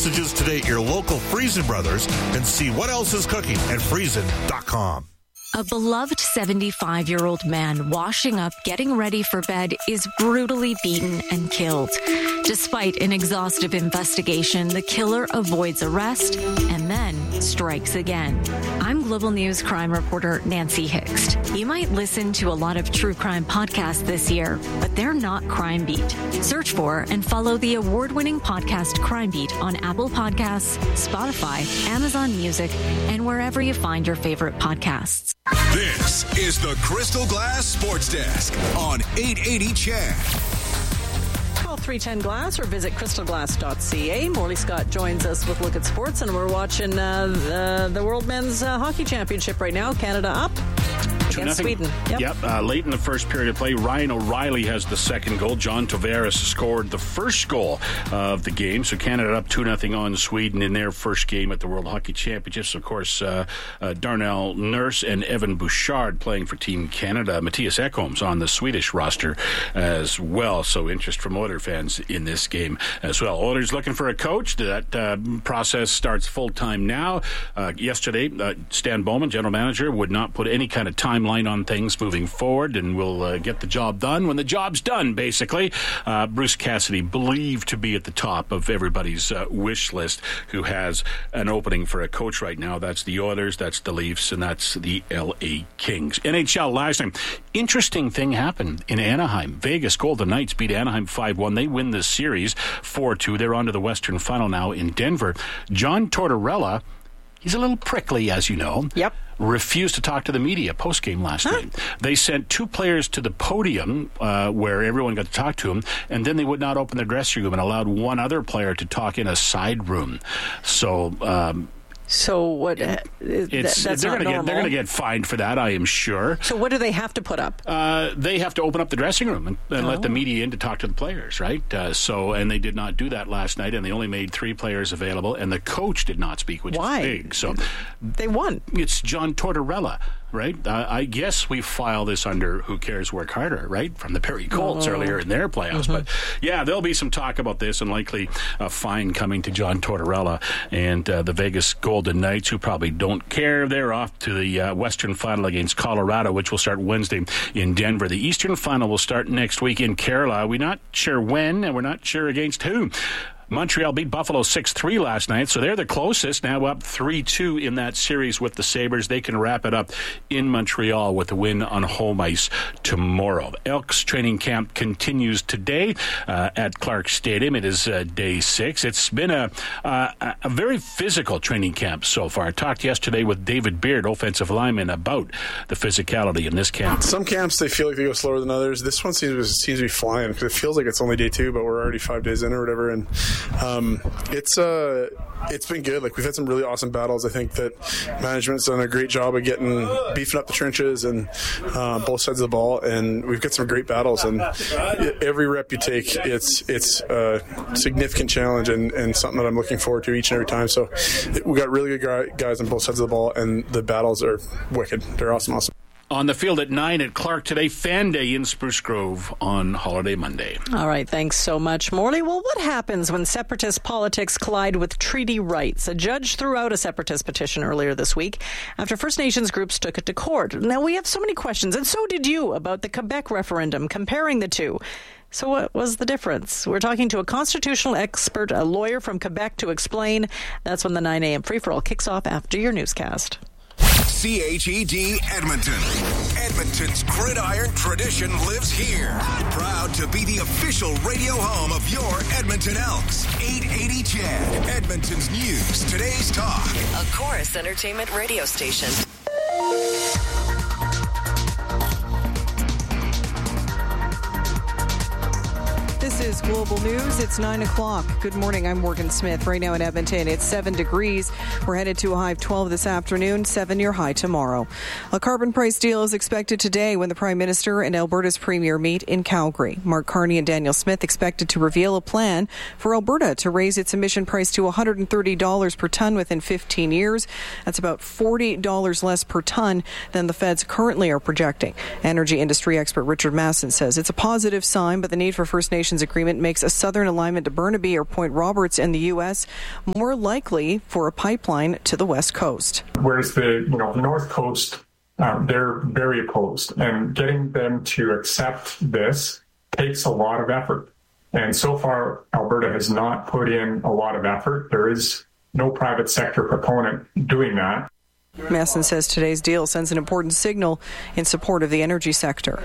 sausages today at your local Friesen Brothers and see what else is cooking at Friesen.com. A beloved 75-year-old man washing up, getting ready for bed, is brutally beaten and killed. Despite an exhaustive investigation, the killer avoids arrest and then strikes again. I'm Global News crime reporter Nancy Hixt. You might listen to a lot of true crime podcasts this year, but they're not Crime Beat. Search for and follow the award-winning podcast Crime Beat on Apple Podcasts, Spotify, Amazon Music, and wherever you find your favorite podcasts. This is the Crystal Glass Sports Desk on 880 CHED. Call 310 Glass or visit crystalglass.ca. Morley Scott joins us with Look at Sports, and we're watching the World Men's Hockey Championship right now. Canada up against Sweden. Yep. Late in the first period of play, Ryan O'Reilly has the second goal. John Tavares scored the first goal of the game. So Canada up 2-0 on Sweden in their first game at the World Hockey Championships. Of course, Darnell Nurse and Evan Bouchard playing for Team Canada. Matthias Ekholm's on the Swedish roster as well. So interest from Oilers fans in this game as well. Oilers looking for a coach. That process starts full-time now. Yesterday, Stan Bowman, general manager, would not put any kind of timeline on things moving forward, and we'll get the job done when the job's done, basically. Bruce Cassidy, believed to be at the top of everybody's wish list, who has an opening for a coach right now. That's the Oilers, that's the Leafs, and that's the LA Kings. NHL last time. Interesting thing happened in Anaheim. Vegas Golden Knights beat Anaheim 5-1. They win this series 4-2. They're on to the Western Final now in Denver. John Tortorella, he's a little prickly, as you know. Yep. Refused to talk to the media post-game last night. They sent two players to the podium where everyone got to talk to him, and then they would not open their dressing room and allowed one other player to talk in a side room. So what? That's not normal. They're going to get fined for that, I am sure. So what do they have to put up? They have to open up the dressing room and let the media in to talk to the players, right? And they did not do that last night, and they only made 3 players available, and the coach did not speak, which is big. So they won. It's John Tortorella, right? I guess we file this under Who Cares Work Harder, right? From the Perry Colts earlier in their playoffs. But yeah, there'll be some talk about this and likely a fine coming to John Tortorella and the Vegas Golden Knights, who probably don't care. They're off to the Western Final against Colorado, which will start Wednesday in Denver. The Eastern Final will start next week in Kerala. We're not sure when, and we're not sure against who. Montreal beat Buffalo 6-3 last night, so they're the closest, now up 3-2 in that series with the Sabres. They can wrap it up in Montreal with a win on home ice tomorrow. Elks training camp continues today at Clark Stadium. It is day 6. It's been a very physical training camp so far. I talked yesterday with David Beard, offensive lineman, about the physicality in this camp. Some camps, they feel like they go slower than others. This one seems to be flying because it feels like it's only day 2, but we're already 5 days in or whatever, and it's been good. Like, we've had some really awesome battles. I think that management's done a great job of beefing up the trenches and both sides of the ball, and we've got some great battles. And every rep you take, it's a significant challenge and something that I'm looking forward to each and every time. So we got really good guys on both sides of the ball, and the battles are wicked. They're awesome. On the field at 9 at Clark today, Fan Day in Spruce Grove on Holiday Monday. All right, thanks so much, Morley. Well, what happens when separatist politics collide with treaty rights? A judge threw out a separatist petition earlier this week after First Nations groups took it to court. Now, we have so many questions, and so did you, about the Quebec referendum, comparing the two. So what was the difference? We're talking to a constitutional expert, a lawyer from Quebec, to explain. That's when the 9 a.m. free-for-all kicks off after your newscast. CHED Edmonton. Edmonton's gridiron tradition lives here. Proud to be the official radio home of your Edmonton Elks. 880 CHED, Edmonton's news, today's talk. A Chorus Entertainment radio station. This is Global News. It's 9 o'clock. Good morning. I'm Morgan Smith. Right now in Edmonton, it's 7 degrees. We're headed to a high of 12 this afternoon, 7 your high tomorrow. A carbon price deal is expected today when the Prime Minister and Alberta's Premier meet in Calgary. Mark Carney and Daniel Smith expected to reveal a plan for Alberta to raise its emission price to $130 per tonne within 15 years. That's about $40 less per tonne than the feds currently are projecting. Energy industry expert Richard Masson says it's a positive sign, but the need for First Nations agreement agreement makes a southern alignment to Burnaby or Point Roberts in the U.S. more likely for a pipeline to the West Coast. Whereas the North Coast, they're very opposed, and getting them to accept this takes a lot of effort. And so far, Alberta has not put in a lot of effort. There is no private sector proponent doing that. Masson says today's deal sends an important signal in support of the energy sector.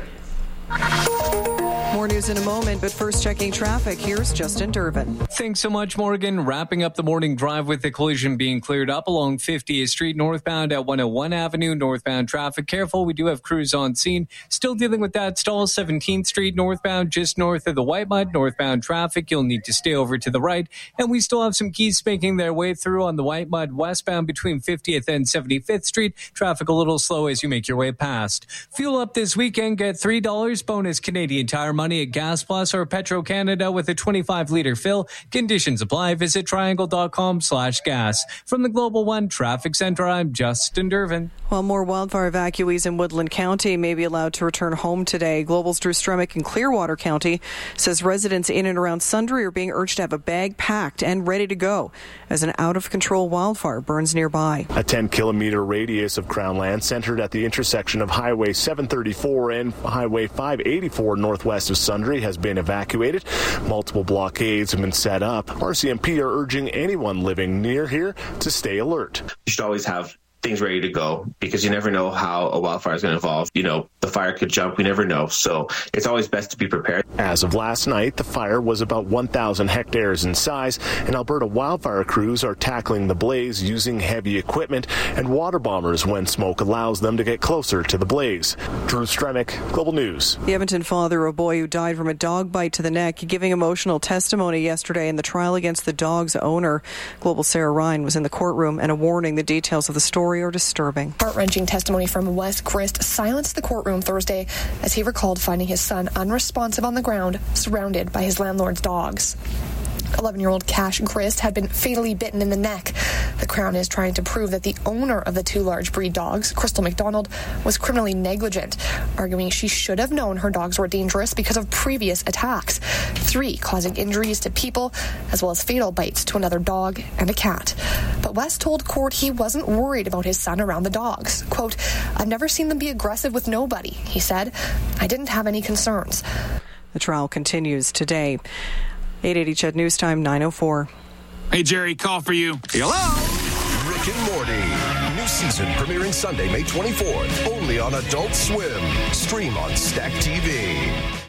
More news in a moment, but first checking traffic. Here's Justin Durbin. Thanks so much, Morgan. Wrapping up the morning drive with the collision being cleared up along 50th Street northbound at 101 Avenue. Northbound traffic. Careful, we do have crews on scene. Still dealing with that stall. 17th Street northbound just north of the White Mud. Northbound traffic. You'll need to stay over to the right. And we still have some keys making their way through on the White Mud westbound between 50th and 75th Street. Traffic a little slow as you make your way past. Fuel up this weekend. Get $3 bonus Canadian Tire money at Gas Plus or Petro-Canada with a 25-liter fill. Conditions apply. Visit triangle.com/gas. From the Global One Traffic Center, I'm Justin Durbin. While more wildfire evacuees in Woodland County may be allowed to return home today, Global's Drew Stremick in Clearwater County says residents in and around Sundre are being urged to have a bag packed and ready to go as an out-of-control wildfire burns nearby. A 10-kilometer radius of Crown land centered at the intersection of Highway 734 and Highway 584 northwest of Sundre has been evacuated. Multiple blockades have been set up. RCMP are urging anyone living near here to stay alert. You should always have things ready to go because you never know how a wildfire is going to evolve. The fire could jump. We never know. So it's always best to be prepared. As of last night, the fire was about 1,000 hectares in size, and Alberta wildfire crews are tackling the blaze using heavy equipment and water bombers when smoke allows them to get closer to the blaze. Drew Stremick, Global News. The Edmonton father of a boy who died from a dog bite to the neck giving emotional testimony yesterday in the trial against the dog's owner. Global Sarah Ryan was in the courtroom, and a warning: the details of the story are disturbing. Heart-wrenching testimony from Wes Grist silenced the courtroom Thursday as he recalled finding his son unresponsive on the ground, surrounded by his landlord's dogs. 11-year-old Cash Grist had been fatally bitten in the neck. The Crown is trying to prove that the owner of the two large breed dogs, Crystal McDonald, was criminally negligent, arguing she should have known her dogs were dangerous because of previous attacks, 3 causing injuries to people, as well as fatal bites to another dog and a cat. But West told court he wasn't worried about his son around the dogs. Quote, "I've never seen them be aggressive with nobody," he said. "I didn't have any concerns." The trial continues today. 880 CHED News Time, 9:04. Hey, Jerry, call for you. Hello? Rick and Morty. New season premiering Sunday, May 24th. Only on Adult Swim. Stream on Stack TV.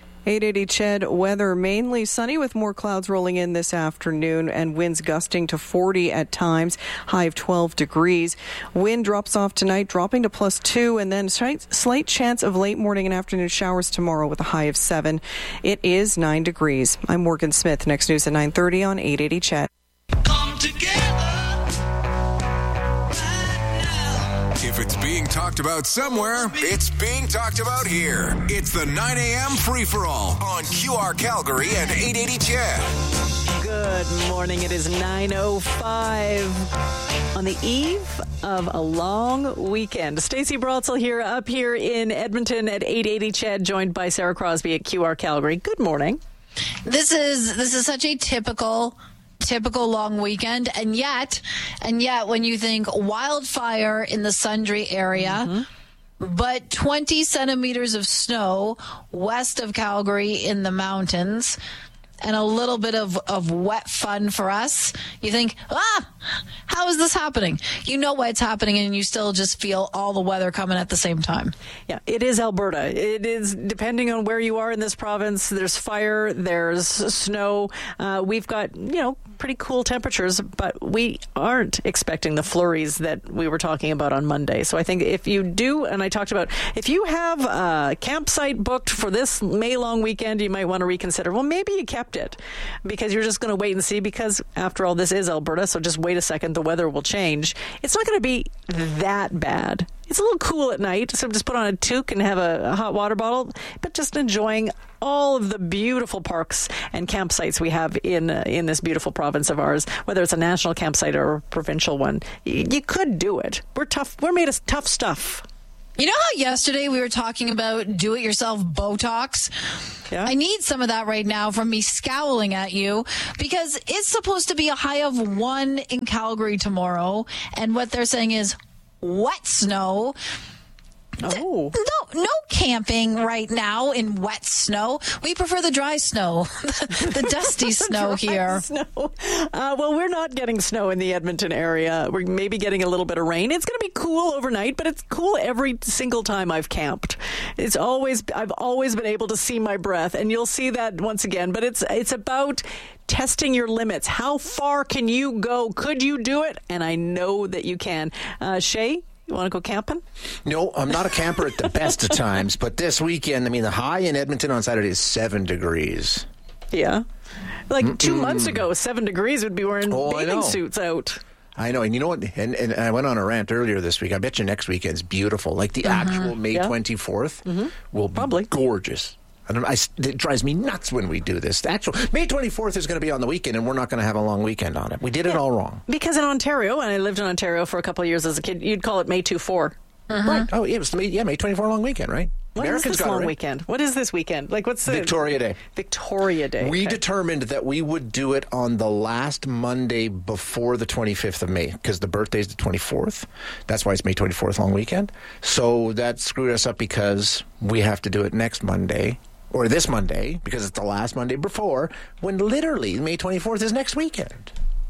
880 CHED weather, mainly sunny with more clouds rolling in this afternoon and winds gusting to 40 at times, high of 12 degrees. Wind drops off tonight, dropping to +2, and then slight chance of late morning and afternoon showers tomorrow with a high of 7. It is 9 degrees. I'm Morgan Smith. Next news at 9:30 on 880 CHED. Come together. If it's being talked about somewhere, it's being talked about here. It's the 9 a.m. free-for-all on QR Calgary and 880 CHED. Good morning. It is 9:05 on the eve of a long weekend. Stacey Brotzel here, up here in Edmonton at 880 CHED, joined by Sarah Crosby at QR Calgary. Good morning. This is such a typical long weekend, and yet when you think wildfire in the Sundre area, but 20 centimeters of snow west of Calgary in the mountains, and a little bit of wet fun for us, you think, how is this happening? You know why it's happening, and you still just feel all the weather coming at the same time. Yeah, it is Alberta. It is, depending on where you are in this province, there's fire, there's snow. We've got, pretty cool temperatures, but we aren't expecting the flurries that we were talking about on Monday. So I think if you do, and I talked about, if you have a campsite booked for this May long weekend, you might want to reconsider. Well, maybe you kept it because you're just going to wait and see, because after all, this is Alberta, so just wait a second, the weather will change. It's not going to be that bad. It's a little cool at night, so just put on a toque and have a hot water bottle, but just enjoying all of the beautiful parks and campsites we have in this beautiful province of ours, whether it's a national campsite or a provincial one. You could do it. We're tough. We're made of tough stuff. You know how yesterday we were talking about do-it-yourself Botox? Yeah. I need some of that right now from me scowling at you because it's supposed to be a high of 1 in Calgary tomorrow, and what they're saying is wet snow. No camping right now in wet snow. We prefer the dry snow, the dusty snow here. Snow. Well, we're not getting snow in the Edmonton area. We're maybe getting a little bit of rain. It's going to be cool overnight, but it's cool every single time I've camped. I've always been able to see my breath, and you'll see that once again. But it's about testing your limits. How far can you go? Could you do it? And I know that you can. Shay? You want to go camping? No, I'm not a camper at the best of times, but this weekend, the high in Edmonton on Saturday is 7 degrees. Yeah. Like 2 months ago, 7 degrees would be wearing bathing suits out. I know, and you know what? And I went on a rant earlier this week. I bet you next weekend's beautiful. Like the actual May 24th will be gorgeous. It drives me nuts when we do this. The actual May 24th is going to be on the weekend, and we're not going to have a long weekend on it. We did it all wrong. Because in Ontario, and I lived in Ontario for a couple of years as a kid, you'd call it May 24. Right. Oh, it was May 24 long weekend, right? What is this long weekend? What is this weekend? Like, what's the Victoria Day? Victoria Day. We determined that we would do it on the last Monday before the 25th of May because the birthday's the 24th. That's why it's May 24th long weekend. So that screwed us up because we have to do it next Monday. Or this Monday, because it's the last Monday before, when literally May 24th is next weekend.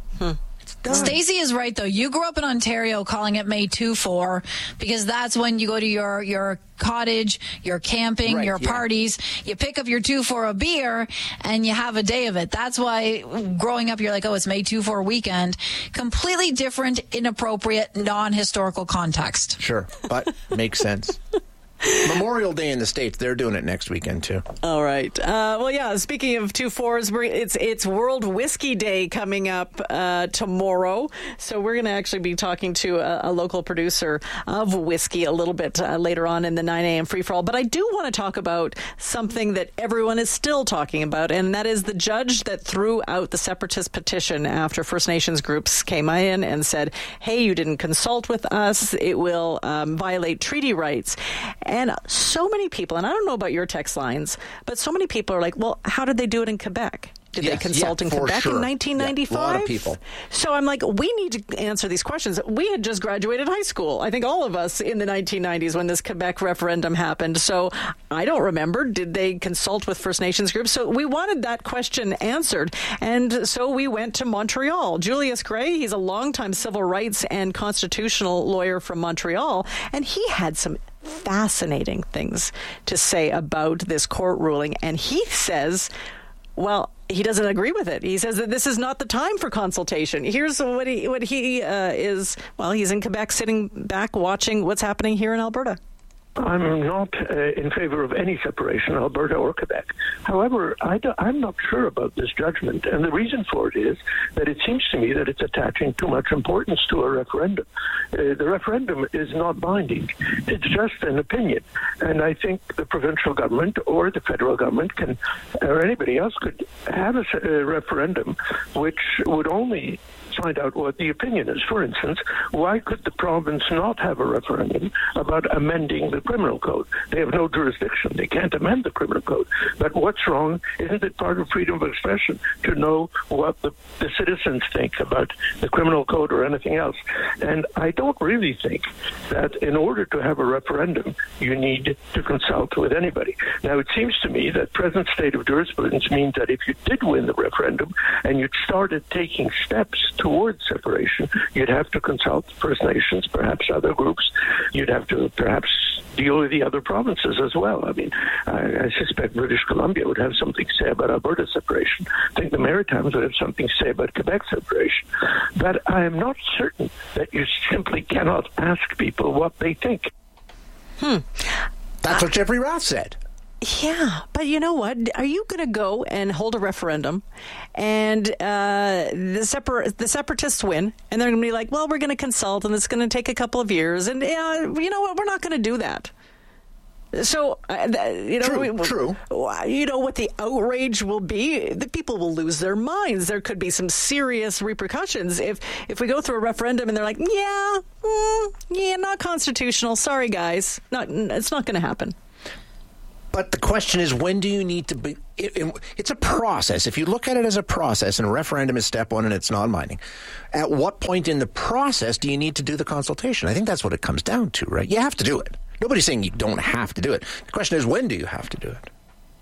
It's done. Stacey is right, though. You grew up in Ontario calling it May 24 because that's when you go to your cottage, your camping, your parties. You pick up your 2 for a beer, and you have a day of it. That's why growing up, you're like, oh, it's May 24 weekend. Completely different, inappropriate, non-historical context. Sure, but makes sense. Memorial Day in the States, they're doing it next weekend, too. All right. Well, yeah, speaking of 2-4s, it's World Whiskey Day coming up tomorrow. So we're going to actually be talking to a local producer of whiskey a little bit later on in the 9 a.m. free-for-all. But I do want to talk about something that everyone is still talking about, and that is the judge that threw out the separatist petition after First Nations groups came in and said, hey, you didn't consult with us. It will violate treaty rights. And so many people, and I don't know about your text lines, but so many people are like, well, how did they do it in Quebec? Did they consult in Quebec in 1995? Yeah, a lot of people. So I'm like, we need to answer these questions. We had just graduated high school. I think all of us in the 1990s when this Quebec referendum happened. So I don't remember. Did they consult with First Nations groups? So we wanted that question answered. And so we went to Montreal. Julius Gray, he's a longtime civil rights and constitutional lawyer from Montreal. And he had some fascinating things to say about this court ruling. And he says, well, he doesn't agree with it. He says that this is not the time for consultation. Here's what he is. Well, he's in Quebec sitting back watching what's happening here in Alberta. I'm not in favor of any separation, Alberta or Quebec. However, I'm not sure about this judgment, and the reason for it is that it seems to me that it's attaching too much importance to a referendum. The referendum is not binding. It's just an opinion, and I think the provincial government or the federal government can, or anybody else could have a referendum which would only find out what the opinion is. For instance, why could the province not have a referendum about amending the criminal code? They have no jurisdiction. They can't amend the criminal code. But what's wrong? Isn't it part of freedom of expression to know what the citizens think about the criminal code or anything else? And I don't really think that in order to have a referendum, you need to consult with anybody. Now, it seems to me that present state of jurisprudence means that if you did win the referendum and you started taking steps towards separation, you'd have to consult First Nations, perhaps other groups. You'd have to perhaps deal with the other provinces as well. I mean, I suspect British Columbia would have something to say about Alberta separation. I think the Maritimes would have something to say about Quebec separation. But I am not certain that you simply cannot ask people what they think. That's what Jeffrey Roth said. Yeah, but you know what? Are you going to go and hold a referendum and the separatists win, and they're going to be like, well, we're going to consult, and it's going to take a couple of years, and you know what? We're not going to do that. So, True. You know what the outrage will be? The people will lose their minds. There could be some serious repercussions if we go through a referendum and they're like, not constitutional. Sorry, guys. It's not going to happen. But the question is, when do you need to be... It's a process. If you look at it as a process, and a referendum is step one and it's non-binding, at what point in the process do you need to do the consultation? I think that's what it comes down to, right? You have to do it. Nobody's saying you don't have to do it. The question is, when do you have to do it?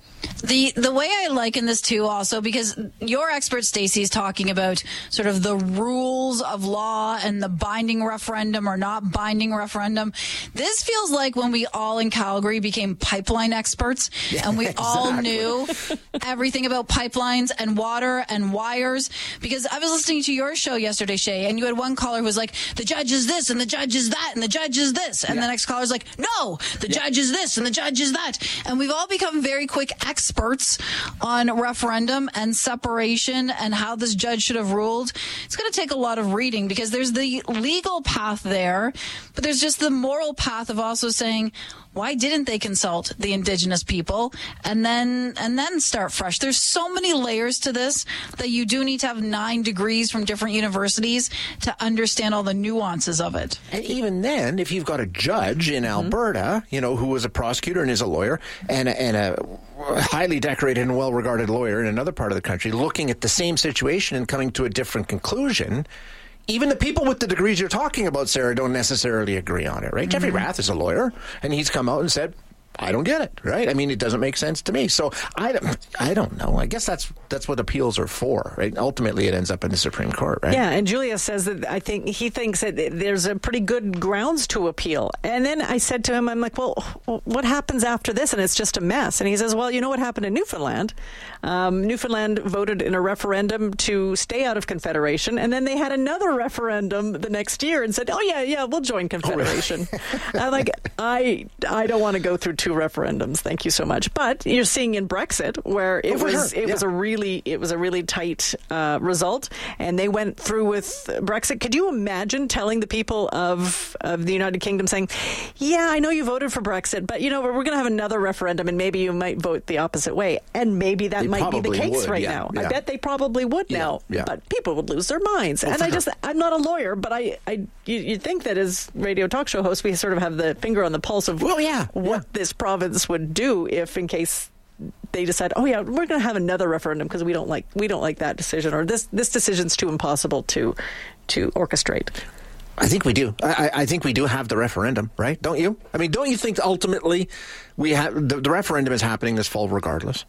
The way I liken this too, also, because your expert Stacey is talking about sort of the rules of law and the binding referendum or not binding referendum. This feels like when we all in Calgary became pipeline experts, and we all knew everything about pipelines and water and wires. Because I was listening to your show yesterday, Shay, and you had one caller who was like, the judge is this and the judge is that and the judge is this, and the next caller's like, no, the judge is this and the judge is that, and we've all become very quick experts on referendum and separation and how this judge should have ruled. It's going to take a lot of reading, because there's the legal path there, but there's just the moral path of also saying, why didn't they consult the Indigenous people and then start fresh? There's so many layers to this that you do need to have 9 degrees from different universities to understand all the nuances of it. And even then, if you've got a judge in Alberta, who was a prosecutor and is a lawyer, and a highly decorated and well-regarded lawyer in another part of the country looking at the same situation and coming to a different conclusion, even the people with the degrees you're talking about, Sarah, don't necessarily agree on it, right? Jeffrey Rath is a lawyer, and he's come out and said, I don't get it, right? I mean, it doesn't make sense to me. So I don't know. I guess that's what appeals are for, right? Ultimately, it ends up in the Supreme Court, right? Yeah, and Julia says that he thinks that there's a pretty good grounds to appeal. And then I said to him, I'm like, well, what happens after this? And it's just a mess. And he says, well, you know what happened in Newfoundland? Newfoundland voted in a referendum to stay out of Confederation, and then they had another referendum the next year and said, oh, yeah, we'll join Confederation. I'm like, I don't want to go through 2 referendums. Thank you so much. But you're seeing in Brexit where it was a really tight result, and they went through with Brexit. Could you imagine telling the people of the United Kingdom saying, yeah, I know you voted for Brexit, but we're going to have another referendum, and maybe you might vote the opposite way, and maybe that might be the case now. I bet they probably would now, but people would lose their minds. And I'm not a lawyer, but you think that as radio talk show hosts, we sort of have the finger on the pulse of what this province would do if, in case they decide, oh yeah, we're going to have another referendum because we don't like that decision, or this decision's too impossible to orchestrate. I think we do. I think we do have the referendum, right? Don't you? I mean, don't you think ultimately we have the referendum is happening this fall regardless?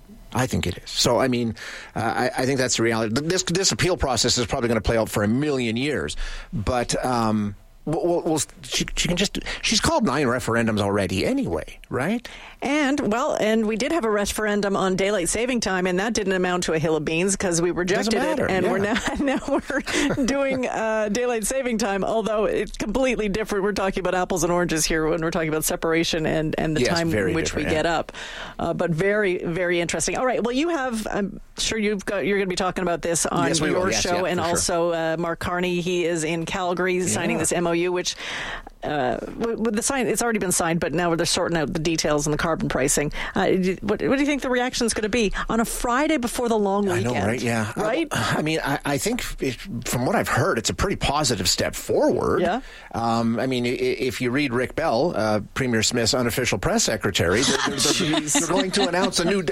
I think it is. So, I mean, I think that's the reality. This appeal process is probably going to play out for a million years, but she can just. She's called 9 referendums already anyway, right? And we did have a referendum on daylight saving time, and that didn't amount to a hill of beans because we rejected it. And we're now we're doing daylight saving time, although it's completely different. We're talking about apples and oranges here when we're talking about separation and the time in which we get up. But very, very interesting. All right. Well, you have. I'm sure you're going to be talking about this on your show, and also Mark Carney. He is in Calgary signing this MOU, which. With the sign, it's already been signed, but now they're sorting out the details and the carbon pricing. What do you think the reaction is going to be on a Friday before the long weekend? I know, right? Yeah, right. I mean, I think from what I've heard, it's a pretty positive step forward. Yeah. I mean, if you read Rick Bell, Premier Smith's unofficial press secretary, they're going to announce a new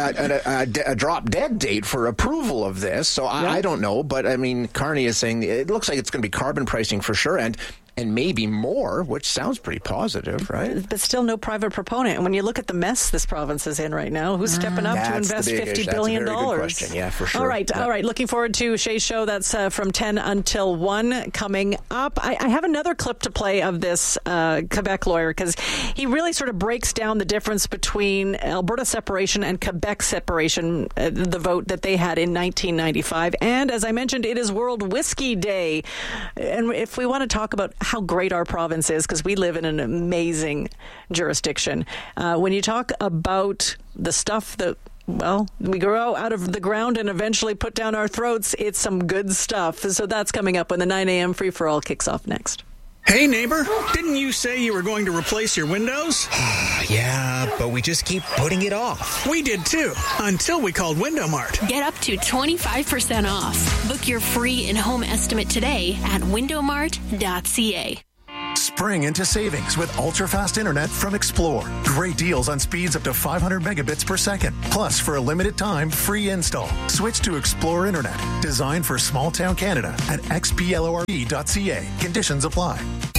a drop dead date for approval of this. So I don't know, but I mean, Carney is saying it looks like it's going to be carbon pricing for sure, and maybe more, which sounds pretty positive, right? But still no private proponent. And when you look at the mess this province is in right now, who's stepping up to invest $50 billion? That's a very good question. Yeah, for sure. All right. Looking forward to Shay's show. That's from 10 until 1 coming up. I have another clip to play of this Quebec lawyer, because he really sort of breaks down the difference between Alberta separation and Quebec separation, the vote that they had in 1995. And as I mentioned, it is World Whiskey Day. And if we want to talk about how great our province is, because we live in an amazing jurisdiction. When you talk about the stuff that, we grow out of the ground and eventually put down our throats, it's some good stuff. So that's coming up when the 9 a.m. free-for-all kicks off next. Hey, neighbor, didn't you say you were going to replace your windows? Yeah, but we just keep putting it off. We did too, until we called Window Mart. Get up to 25% off. Book your free in-home estimate today at windowmart.ca. Spring into savings with ultra-fast internet from Explore. Great deals on speeds up to 500 megabits per second. Plus, for a limited time, free install. Switch to Explore Internet. Designed for small-town Canada at xplorb.ca. Conditions apply.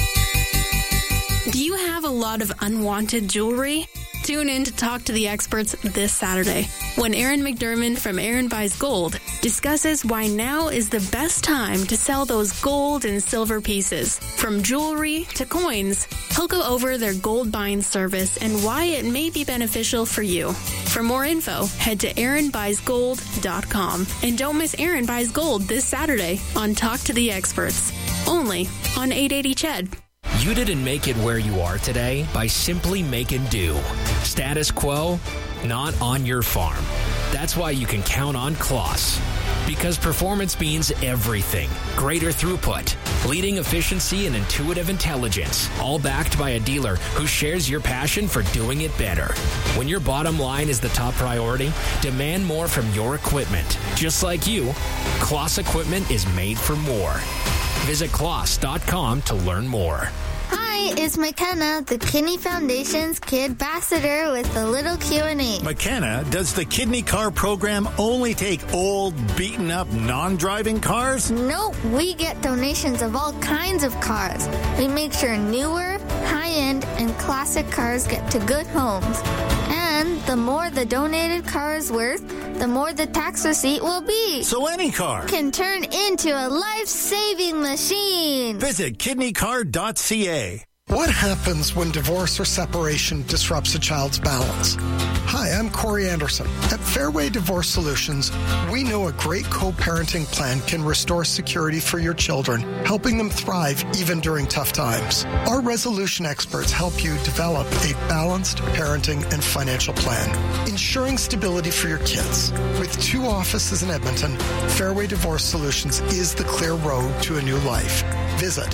Do you have a lot of unwanted jewelry? Tune in to Talk to the Experts this Saturday when Aaron McDermott from Aaron Buys Gold discusses why now is the best time to sell those gold and silver pieces. From jewelry to coins, he'll go over their gold buying service and why it may be beneficial for you. For more info, head to AaronBuysGold.com. And don't miss Aaron Buys Gold this Saturday on Talk to the Experts, only on 880 CHED. You didn't make it where you are today by simply making do. Status quo, not on your farm. That's why you can count on Kloss. Because performance means everything. Greater throughput, leading efficiency, and intuitive intelligence. All backed by a dealer who shares your passion for doing it better. When your bottom line is the top priority, demand more from your equipment. Just like you, Kloss equipment is made for more. Visit Kloss.com to learn more. Hi, it's McKenna, the Kidney Foundation's Kid Ambassador with a little Q&A. McKenna, does the Kidney Car program only take old, beaten-up, non-driving cars? Nope, we get donations of all kinds of cars. We make sure newer, high-end, and classic cars get to good homes. And the more the donated car is worth, the more the tax receipt will be. So any car can turn into a life-saving machine. Visit kidneycar.ca. What happens when divorce or separation disrupts a child's balance? Hi, I'm Corey Anderson. At Fairway Divorce Solutions, we know a great co-parenting plan can restore security for your children, helping them thrive even during tough times. Our resolution experts help you develop a balanced parenting and financial plan, ensuring stability for your kids. With 2 offices in Edmonton, Fairway Divorce Solutions is the clear road to a new life. Visit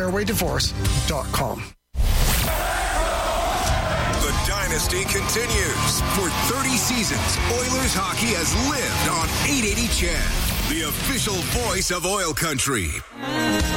fairwaydivorce.com. The dynasty continues. For 30 seasons, Oilers hockey has lived on 880 CHED, the official voice of oil country.